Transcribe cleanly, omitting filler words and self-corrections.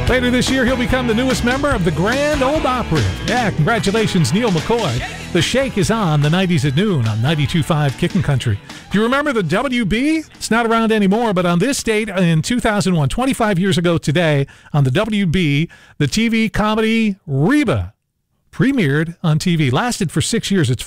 Later this year, he'll become the newest member of the Grand Ole Opry. Yeah, congratulations, Neil McCoy. The Shake is on the 90s at noon on 92.5 Kickin' Country. Do you remember the WB? It's not around anymore, but on this date in 2001, 25 years ago today, on the WB, the TV comedy Reba premiered on TV. Lasted for 6 years. Its